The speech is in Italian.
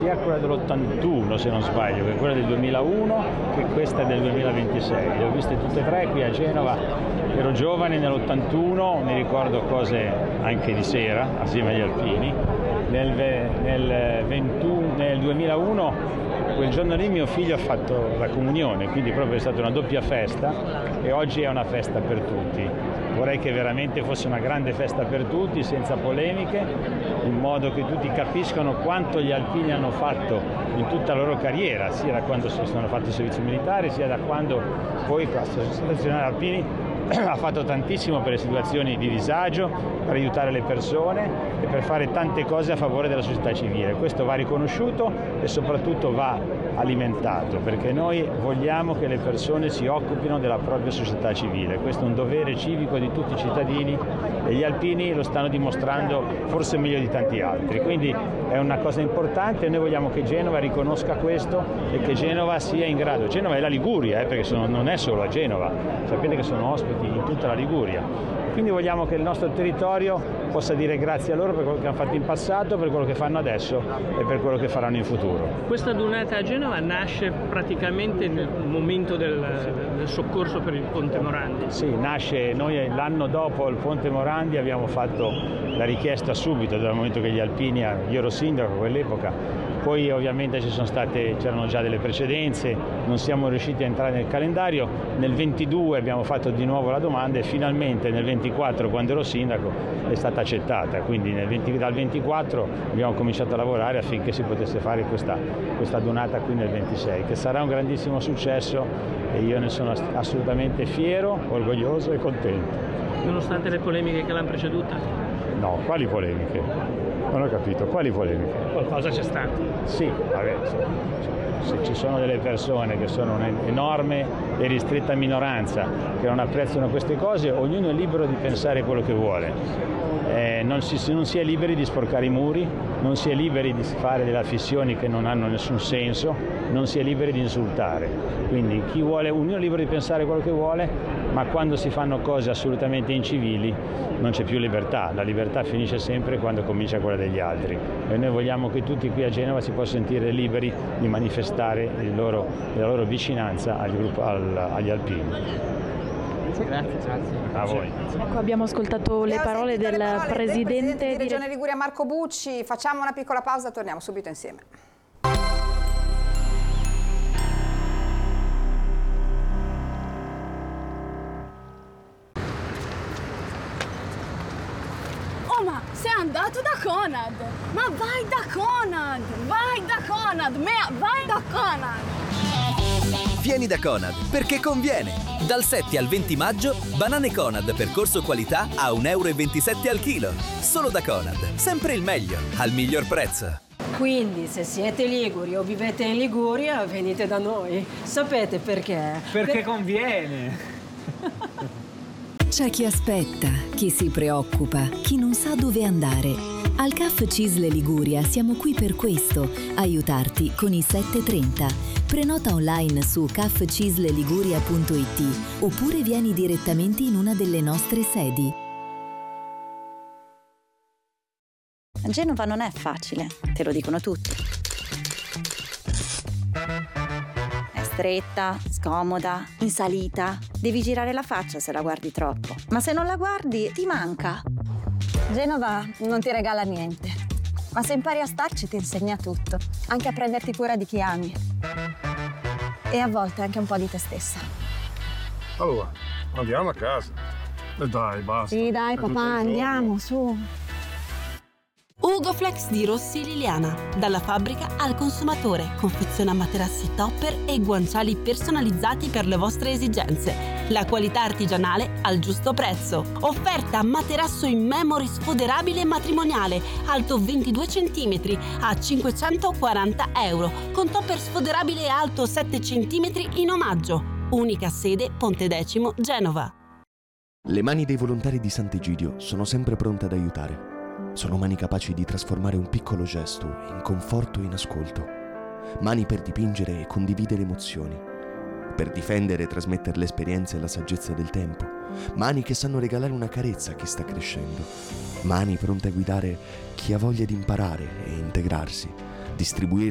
Sia quella dell'81 se non sbaglio, che quella del 2001, che questa del 2026. Le ho viste tutte e tre qui a Genova, ero giovane nell'81, mi ricordo cose anche di sera assieme agli alpini. Nel 2001, quel giorno lì mio figlio ha fatto la comunione, quindi proprio è stata una doppia festa e oggi è una festa per tutti. Vorrei che veramente fosse una grande festa per tutti, senza polemiche, in modo che tutti capiscano quanto gli alpini hanno fatto in tutta la loro carriera, sia da quando sono fatti il servizio militare, sia da quando poi l'Associazione Nazionale Alpini ha fatto tantissimo per le situazioni di disagio, per aiutare le persone e per fare tante cose a favore della società civile. Questo va riconosciuto e soprattutto va alimentato, perché noi vogliamo che le persone si occupino della propria società civile. Questo è un dovere civico di tutti i cittadini e gli alpini lo stanno dimostrando forse meglio di tanti altri. Quindi è una cosa importante e noi vogliamo che Genova riconosca questo e che Genova sia in grado. Genova è la Liguria, perché non è solo a Genova, sapete che sono ospiti in tutta la Liguria. Quindi vogliamo che il nostro territorio possa dire grazie a loro per quello che hanno fatto in passato, per quello che fanno adesso e per quello che faranno in futuro. Questa dunata a Genova nasce praticamente nel momento del soccorso per il Ponte Morandi. Sì, nasce, noi l'anno dopo il Ponte Morandi abbiamo fatto la richiesta subito, dal momento che gli alpini, io ero sindaco a quell'epoca, poi ovviamente c'erano già delle precedenze, non siamo riusciti a entrare nel calendario, nel 22 abbiamo fatto di nuovo la domanda e finalmente nel 24, quando ero sindaco, è stata accettata, quindi dal 24 abbiamo cominciato a lavorare affinché si potesse fare questa donata qui nel 26, che sarà un grandissimo successo e io ne sono assolutamente fiero, orgoglioso e contento. Nonostante le polemiche che l'hanno preceduta? No, quali polemiche? Non ho capito, quali polemiche? Qualcosa c'è stato? Sì, vabbè, se ci sono delle persone che sono un'enorme e ristretta minoranza che non apprezzano queste cose, ognuno è libero di pensare quello che vuole. Non si è liberi di sporcare i muri, non si è liberi di fare delle affissioni che non hanno nessun senso, non si è liberi di insultare. Quindi chi vuole, ognuno è libero di pensare quello che vuole, ma quando si fanno cose assolutamente incivili non c'è più libertà. La libertà finisce sempre quando comincia quella degli altri. E noi vogliamo che tutti qui a Genova si possano sentire liberi di manifestare la loro vicinanza agli alpini. Grazie. A voi. Ecco, abbiamo ascoltato le parole del presidente di Regione Liguria Marco Bucci. Facciamo una piccola pausa, torniamo subito insieme. Oh, ma sei andato da Conad! Ma vai da Conad! Vai da Conad! Vai da Conad! Vieni da Conad, perché conviene! Dal 7 al 20 maggio, banane Conad percorso qualità a 1,27 € al chilo. Solo da Conad, sempre il meglio, al miglior prezzo. Quindi, se siete liguri o vivete in Liguria, venite da noi. Sapete perché? Perché conviene! C'è chi aspetta, chi si preoccupa, chi non sa dove andare. Al CAF CISL Liguria siamo qui per questo, aiutarti con i 730. Prenota online su cafcisleliguria.it oppure vieni direttamente in una delle nostre sedi. Genova non è facile, te lo dicono tutti. È stretta, scomoda, in salita. Devi girare la faccia se la guardi troppo. Ma se non la guardi, ti manca. Genova non ti regala niente, ma se impari a starci ti insegna tutto, anche a prenderti cura di chi ami. E a volte anche un po' di te stessa. Allora, andiamo a casa. E dai, basta. Sì, dai, papà, andiamo, su. Ugo Flex di Rossi Liliana. Dalla fabbrica al consumatore. Confeziona materassi topper e guanciali personalizzati per le vostre esigenze. La qualità artigianale al giusto prezzo. Offerta materasso in memory sfoderabile matrimoniale, alto 22 cm a 540 €, con topper sfoderabile alto 7 cm in omaggio. Unica sede Ponte Decimo, Genova. Le mani dei volontari di Sant'Egidio sono sempre pronte ad aiutare. Sono mani capaci di trasformare un piccolo gesto in conforto e in ascolto. Mani per dipingere e condividere emozioni. Per difendere e trasmettere l'esperienza e la saggezza del tempo. Mani che sanno regalare una carezza a chi sta crescendo. Mani pronte a guidare chi ha voglia di imparare e integrarsi. Distribuire